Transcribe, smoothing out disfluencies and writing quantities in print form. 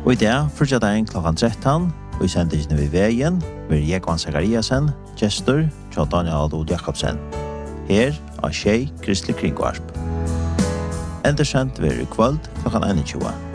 Og i dag, frutjadagen klokkan 13, og i sendingen ved veien, vil Jekvann Zakariasen, gestor, Kjell Daniel Od Jakobsen. Her av Tjei Kristelig Kringvarp. Endersendt vil i kvöld klokkan 21.